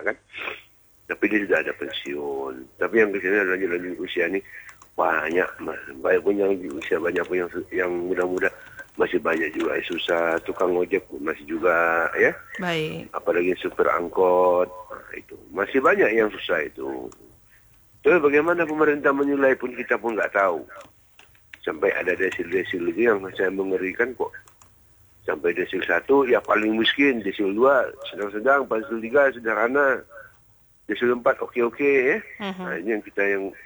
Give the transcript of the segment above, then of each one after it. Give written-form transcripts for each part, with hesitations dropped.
kan. Tapi dia sudah ada pensiun. Tapi yang kesini lanjut usia ini banyak, banyak pun yang di usia, banyak pun yang muda-muda masih banyak juga susah. Tukang ojek masih juga ya. Baik. Apalagi supir angkot, itu masih banyak yang susah itu. Tapi bagaimana pemerintah menilai pun kita pun nggak tahu. Sampai ada desil-desil itu yang saya mengerikan kok. Sampai desil 1 ya paling miskin, desil 2 sedang-sedang, desil 3 sederhana, desil 4 oke-oke ya. Nah, ini yang kita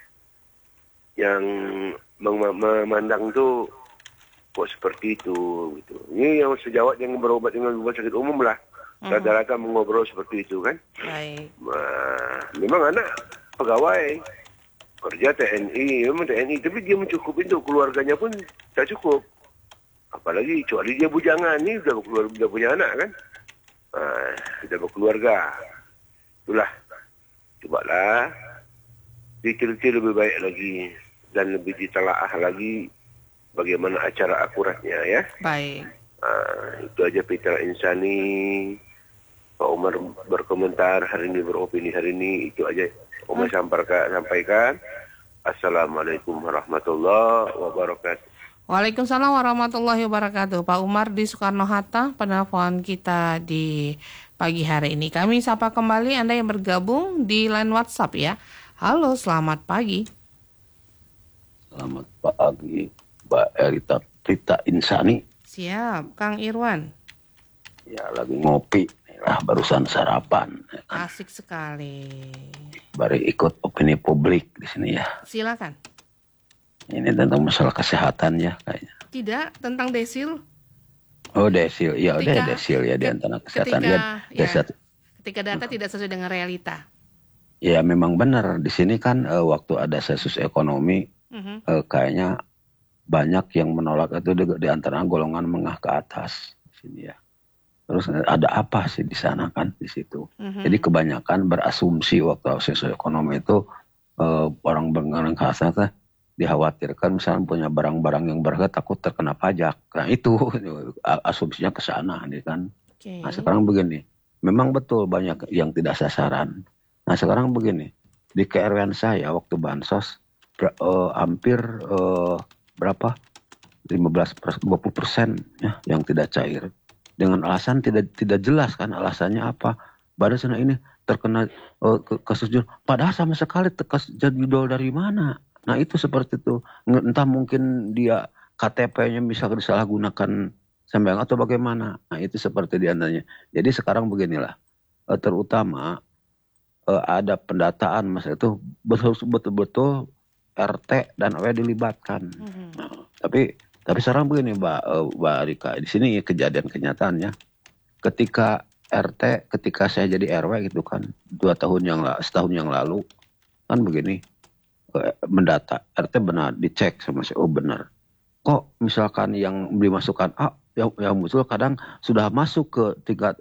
yang memandang tuh kok seperti itu gitu. Ini yang sejawat yang berobat dengan obat sakit umum lah. Rata-rata mengobrol seperti itu kan. Baik. Nah, memang anak pegawai kerja TNI, memang TNI, tapi dia mencukupi untuk keluarganya pun tak cukup. Apalagi kecuali dia bujangan, nih udah punya anak kan. Nah, sudah berkeluarga. Itulah. Cobalah diteliti lebih baik lagi dan lebih ditelaah lagi bagaimana acara akuratnya ya. Baik. Itu aja Fitra Insani. Pak Umar berkomentar hari ini, beropini hari ini, itu aja Umar sampaikan. Assalamualaikum warahmatullahi wabarakatuh. Waalaikumsalam warahmatullahi wabarakatuh. Pak Umar di Soekarno-Hatta, penelpon kita di pagi hari ini. Kami sapa kembali Anda yang bergabung di line WhatsApp ya. Halo, selamat pagi. Selamat pagi, Mbak Fitra Insani. Siap, Kang Irwan. Ya, lagi ngopi. Lah, barusan sarapan. Asik sekali. Baru ikut opini publik di sini ya. Silakan. Ini tentang masalah kesehatan ya kayaknya. Tidak, tentang desil. Oh, desil. Ya, udah desil ya di antara kesehatan. Ketika data tidak sesuai dengan realita. Ya, memang benar. Di sini kan waktu ada sensus ekonomi, kayaknya banyak yang menolak itu di antara golongan menengah ke atas di sini ya. Terus ada apa sih di sana kan di situ. Jadi kebanyakan berasumsi waktu sensus ekonomi itu orang menengah ke atas dikhawatirkan misalnya punya barang-barang yang berharga takut terkena pajak. Nah itu asumsinya ke sana nih kan. Okay. Nah sekarang begini, memang betul banyak yang tidak sasaran. Nah sekarang begini, di KRW saya waktu bansos hampir berapa 15-20% ya yang tidak cair. Dengan alasan tidak jelas kan alasannya apa. Pada sana ini terkena kasus judul, padahal sama sekali judul dari mana. Nah itu seperti itu. Entah mungkin dia KTP-nya bisa disalahgunakan sembahyang atau bagaimana. Nah itu seperti diantaranya. Jadi sekarang beginilah. Terutama ada pendataan masalah itu betul-betul RT dan RW dilibatkan. Nah, tapi sekarang begini Mbak Rika. Di sini kejadian kenyataannya. Ketika saya jadi RW gitu kan. Setahun yang lalu. Kan begini. Mendata RT benar dicek sama saya, oh benar kok misalkan yang dimasukkan yang muncul kadang sudah masuk ke tingkat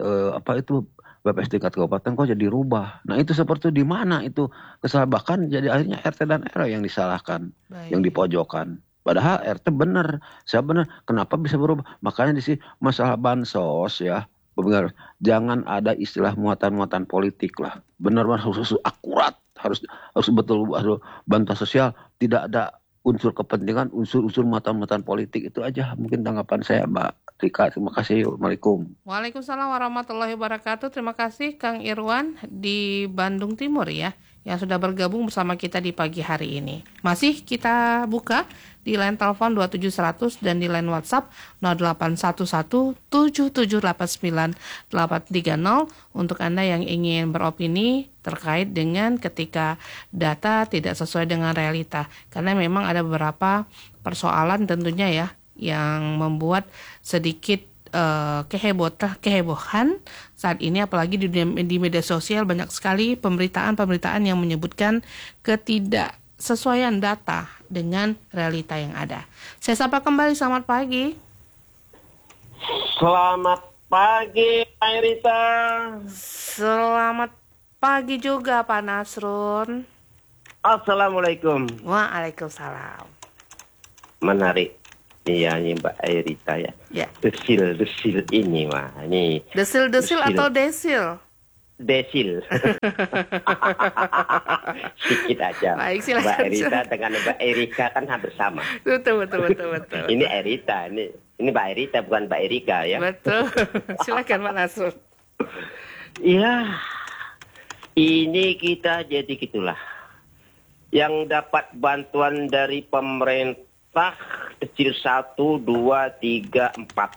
BPS tingkat kabupaten kok jadi rubah. Nah itu seperti di mana itu kesalahan, bahkan jadi akhirnya RT dan RW yang disalahkan. Baik. Yang dipojokkan padahal RT benar, saya benar, kenapa bisa berubah. Makanya di sini masalah bansos ya benar, jangan ada istilah muatan-muatan politik lah, benar harus akurat. Harus betul bantuan sosial, tidak ada unsur kepentingan, unsur muatan-muatan politik. Itu aja mungkin tanggapan saya Mbak Rika. Terima kasih. Waalaikumsalam. Waalaikumsalam warahmatullahi wabarakatuh. Terima kasih Kang Irwan di Bandung Timur ya, yang sudah bergabung bersama kita di pagi hari ini. Masih kita buka di line telepon 27100 dan di line WhatsApp 0811778980 untuk Anda yang ingin beropini terkait dengan ketika data tidak sesuai dengan realita. Karena memang ada beberapa persoalan tentunya ya yang membuat sedikit kehebohan saat ini, apalagi di media sosial banyak sekali pemberitaan yang menyebutkan ketidaksesuaian data dengan realita yang ada. Saya sapa kembali, selamat pagi. Selamat pagi Pak Rita. Selamat pagi juga Pak Nasrun. Assalamualaikum. Waalaikumsalam. Menarik. Iya ini Mbak Rita ya. Desil ini mah. Ini desil atau desil? desil. Sedikit aja. Baik, silakan. Mbak Erita dengan Mbak Erika kan hampir sama. Betul. Ini Erita, ini Mbak Erita bukan Mbak Erika ya. Betul. Silakan Pak Nasrun. Ya, ini kita jadi gitulah. Yang dapat bantuan dari pemerintah kecil 1, 2, 3,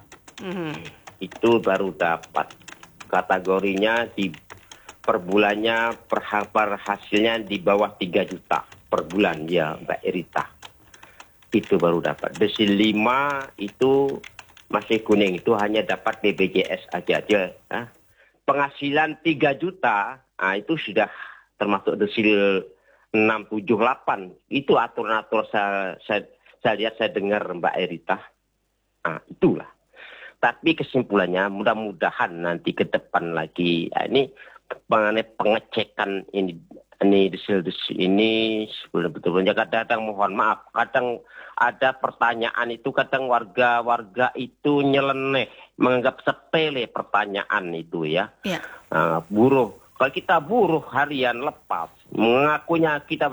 4. Itu baru dapat. Kategorinya di per bulannya per hasilnya di bawah 3 juta per bulan ya Mbak Erita. Itu baru dapat. Desil 5 itu masih kuning, itu hanya dapat BPJS aja. Penghasilan 3 juta, itu sudah termasuk desil 6, 7, 8. Itu aturan-aturan saya lihat, saya dengar Mbak Erita. Itulah. Tapi kesimpulannya mudah-mudahan nanti ke depan lagi, ini mengenai pengecekan ini desil-desil ini betul-betul kadang mohon maaf, kadang ada pertanyaan itu, kadang warga itu nyeleneh, menganggap sepele pertanyaan itu ya. Buruh. Kalau kita buruh harian lepas, mengakunya kita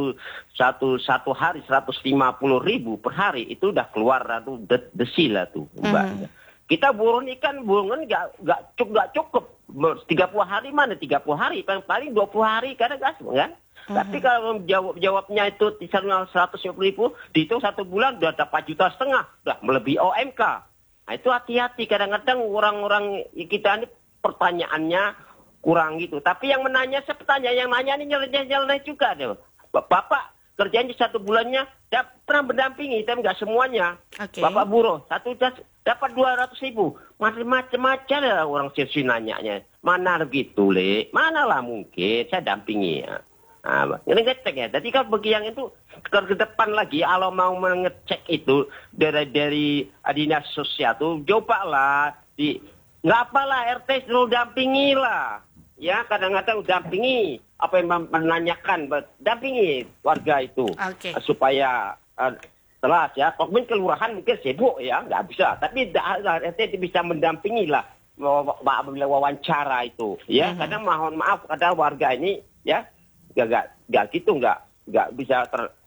satu hari 150.000 per hari, itu udah keluar desil lah tuh, Mbak. Kita buruh ini kan nggak cukup 30 hari, mana 30 hari, paling 20 hari kadang gas kan. Tapi kalau jawabnya itu 150.000, dihitung 1 bulan udah dapat 4,5 juta, udah melebihi OMK. Nah, itu hati-hati, kadang-kadang orang-orang kita ini pertanyaannya kurang gitu. Tapi yang nanya ini nyeleneh juga deh. Bapak kerjanya 1 bulannya pernah mendampingi, tapi nggak semuanya. Bapak buruh, dapat 200.000. Macam-macam lah orang sesi nanyanya. Mana begitu, Le? Manalah mungkin saya dampingi ya. Ini ngecek ya. Jadi kalau bagi yang itu ke depan lagi, kalau mau mengecek itu dari dinas sosial tuh, cobalah nggak apalah RT suruh dampingi lah. Ya, kadang-kadang dampingi, apa yang menanyakan, dampingi warga itu. Supaya telas ya. Mungkin kelurahan mungkin sibuk ya, nggak bisa. Tapi RT bisa mendampingi lah apabila wawancara itu. Ya, kadang mohon maaf, kadang warga ini ya nggak gitu, nggak bisa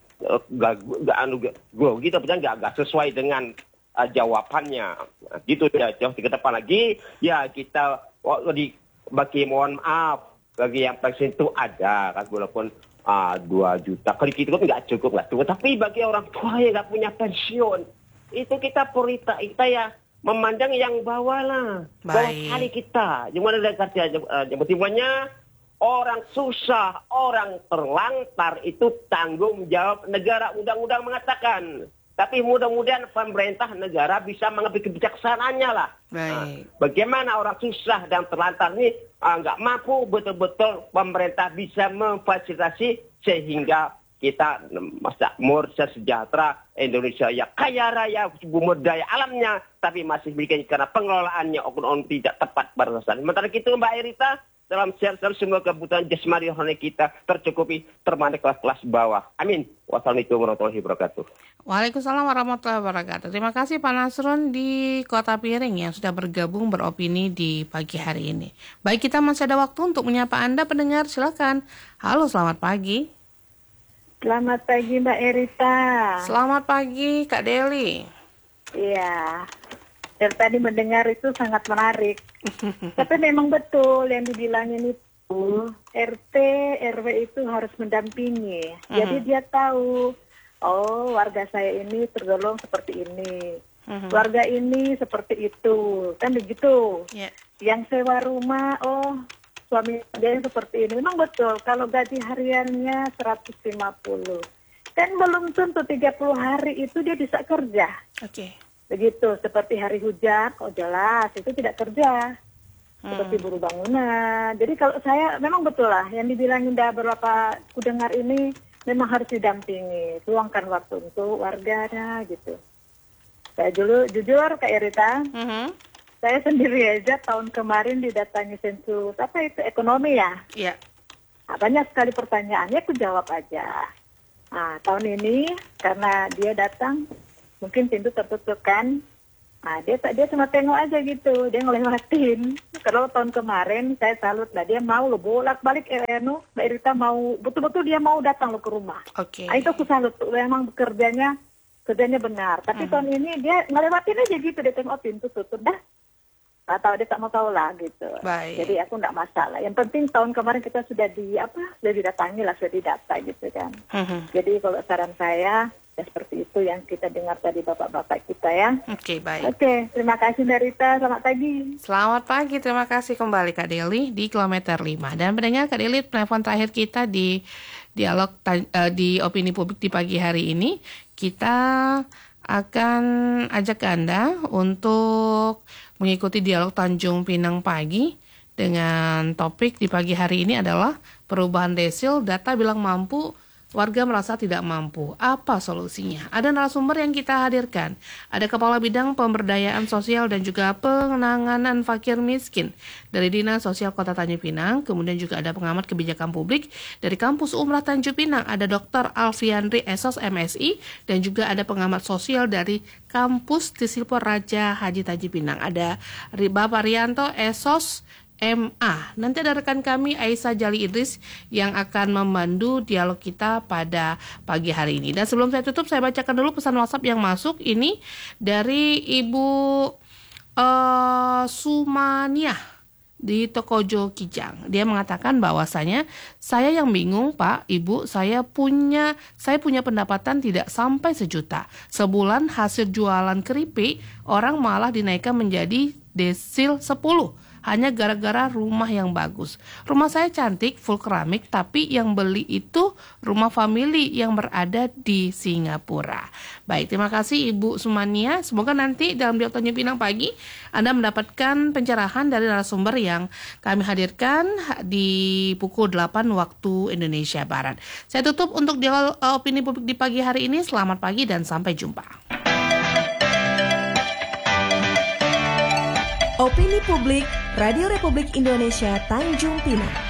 gitu, nggak sesuai dengan jawabannya. Gitu ya, jauh ke depan lagi ya kita bagi mohon maaf, bagi yang pensiun itu ada kan, walaupun 2 juta kali itu kan nggak cukup. Tapi bagi orang tua yang nggak punya pensiun, itu kita prioritas kita ya memandang yang bawah lah, bawah kali kita. Gimana dari kerja jemputannya orang susah, orang terlantar itu tanggung jawab negara, undang-undang mengatakan. Tapi mudah-mudahan pemerintah negara bisa mengambil kebijaksanaannya lah. Bagaimana orang susah dan terlantar ini nggak mampu, betul-betul pemerintah bisa memfasilitasi sehingga kita makmur, sejahtera, Indonesia ya kaya raya, sumber daya alamnya, tapi masih bikin karena pengelolaannya oknum tidak tepat pada dasarnya. Sementara itu Mbak Erita, dalam semua kebutuhan jasmani rohani kita tercukupi, termasuk kelas-kelas bawah. Amin. Wassalamualaikum warahmatullahi wabarakatuh. Waalaikumsalam warahmatullahi wabarakatuh. Terima kasih Pak Nasrun di Kota Piring yang sudah bergabung beropini di pagi hari ini. Baik, kita masih ada waktu untuk menyapa Anda pendengar, silakan. Halo, selamat pagi. Selamat pagi Mbak Erita. Selamat pagi Kak Deli. Iya. Dari tadi mendengar itu sangat menarik. Tapi memang betul yang dibilangin itu, RT, RW itu harus mendampingi. Jadi dia tahu, oh warga saya ini tergolong seperti ini. Warga ini seperti itu. Kan begitu. Yang sewa rumah, oh suami dia seperti ini. Memang betul, kalau gaji hariannya 150. Kan belum tentu 30 hari itu dia bisa kerja. Begitu, seperti hari hujan, oh jelas itu tidak kerja. Seperti buruh bangunan. Jadi kalau saya memang betul lah, yang dibilangin dah beberapa kudengar ini memang harus didampingi. Luangkan waktu untuk warganya gitu. Saya dulu, jujur Kak Erita, saya sendiri aja tahun kemarin didatangi sensus, apa itu, ekonomi ya? Iya. Nah, banyak sekali pertanyaannya, aku jawab aja. Nah, tahun ini karena dia datang, mungkin pintu tertutup kan, Nah, dia cuma tengok aja gitu, dia ngelewatin. Kalau tahun kemarin saya salut lah, dia mau lo bolak-balik Mbak Irita mau betul-betul dia mau datang lo ke rumah. Oke. Nah, itu aku salut, memang kerjanya benar. Tapi tahun ini dia ngelewatin aja gitu, dia tengok pintu tutup dah. Atau dia tak mau tahu lah gitu. Baik. Jadi aku enggak masalah. Yang penting tahun kemarin kita sudah didatangi lah, sudah didata gitu kan. Jadi kalau saran saya ya seperti itu yang kita dengar tadi bapak-bapak kita ya. Oke, baik. Oke, terima kasih Mbak Rita. Selamat pagi. Selamat pagi, terima kasih kembali Kak Deli di kilometer 5. Dan pendengar Kak Deli, telepon terakhir kita di dialog di opini publik di pagi hari ini, kita akan ajak Anda untuk mengikuti dialog Tanjung Pinang pagi dengan topik di pagi hari ini adalah perubahan desil, data bilang mampu, warga merasa tidak mampu. Apa solusinya? Ada narasumber yang kita hadirkan. Ada Kepala Bidang Pemberdayaan Sosial dan juga Penanganan Fakir Miskin dari Dinas Sosial Kota Tanjung Pinang. Kemudian juga ada pengamat kebijakan publik dari Kampus Umrah Tanjung Pinang. Ada Dr. Alfiandri Esos MSI dan juga ada pengamat sosial dari Kampus Tisilpo Raja Haji Tanjung Pinang. Ada Bapak Rianto Esos MA. Nanti ada rekan kami Aisyah Jali Idris yang akan memandu dialog kita pada pagi hari ini. Dan sebelum saya tutup, saya bacakan dulu pesan WhatsApp yang masuk. Ini dari Ibu Sumania di Tokojo Kijang. Dia mengatakan bahwasanya saya yang bingung Pak, Ibu, saya punya pendapatan tidak sampai 1 juta. Sebulan hasil jualan keripik orang malah dinaikkan menjadi desil 10. Hanya gara-gara rumah yang bagus. Rumah saya cantik, full keramik, tapi yang beli itu rumah family yang berada di Singapura. Baik, terima kasih Ibu Sumania. Semoga nanti dalam dialog Tanjung Pinang pagi Anda mendapatkan pencerahan dari narasumber yang kami hadirkan di pukul 8 waktu Indonesia Barat. Saya tutup untuk dialog opini publik di pagi hari ini. Selamat pagi dan sampai jumpa. Opini Publik Radio Republik Indonesia Tanjung Pinang.